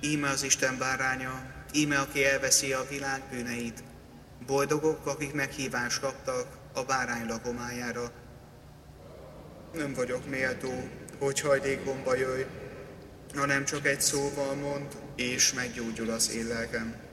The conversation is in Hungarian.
Íme az Isten báránya, íme aki elveszi a világ bűneit. Boldogok, akik meghívást kaptak a bárány lakomájára. Nem vagyok méltó, hogy hajlékbomba jöjj, hanem csak egy szóval mond, és meggyógyul az én lelkem.